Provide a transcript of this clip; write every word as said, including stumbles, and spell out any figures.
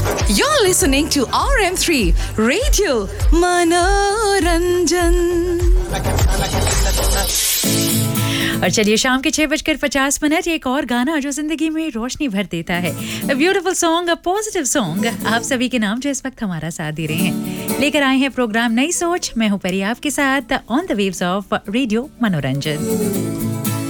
You're listening to R M three Radio Manoranjan. और चलिए शाम के छह बजकर पचास मिनट एक और गाना जो जिंदगी में रोशनी भर देता है. A beautiful song, a positive song आप सभी के नाम जो इस वक्त हमारा साथ दे रहे हैं. लेकर आए हैं प्रोग्राम नई सोच. मैं हूं परी आपके साथ on the waves of radio मनोरंजन.